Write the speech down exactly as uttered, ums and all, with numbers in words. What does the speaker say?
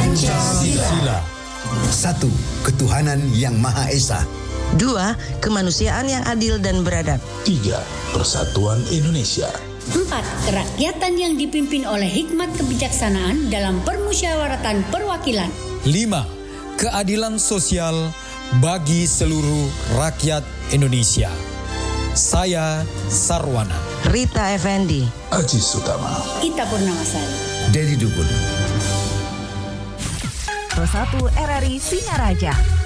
Pancasila. Satu, ketuhanan yang Maha Esa. Dua, kemanusiaan yang adil dan beradab. Tiga, persatuan Indonesia. Empat, kerakyatan yang dipimpin oleh hikmat kebijaksanaan dalam permusyawaratan perwakilan. Lima, keadilan sosial bagi seluruh rakyat Indonesia. Saya Sarwana. Rita Effendi. Aji Sutama. Ita Purnamasari. Dedi Dukun. Pro satu R R I Singaraja.